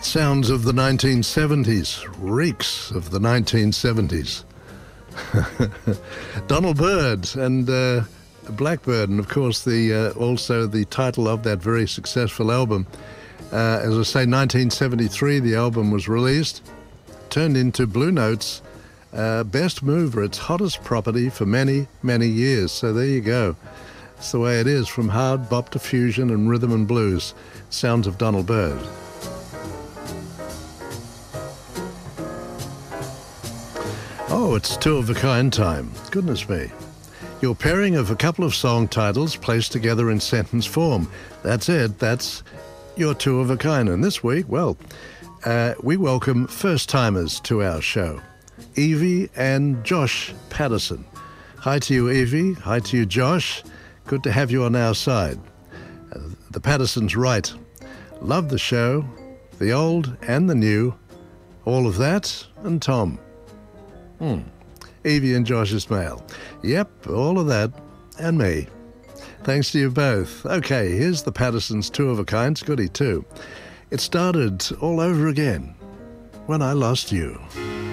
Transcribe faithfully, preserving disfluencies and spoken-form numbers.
Sounds of the nineteen seventies, reeks of the nineteen seventies. Donald Byrd and uh, Blackbird, and of course the uh, also the title of that very successful album. Uh, as I say, nineteen seventy-three the album was released, turned into Blue Note's uh, best mover, its hottest property for many, many years. So there you go. It's the way it is, from hard bop to fusion and rhythm and blues. Sounds of Donald Byrd. Oh, it's two-of-a-kind time. Goodness me. Your pairing of a couple of song titles placed together in sentence form. That's it. That's your two-of-a-kind. And this week, well, uh, we welcome first-timers to our show. Evie and Josh Patterson. Hi to you, Evie. Hi to you, Josh. Good to have you on our side. Uh, the Pattersons write, love the show, the old and the new, all of that, and Tom. Hmm. Evie and Josh Ismail. Yep, all of that, and me. Thanks to you both. Okay, here's the Pattersons' two-of-a-kind, goody too. It started all over again when I lost you.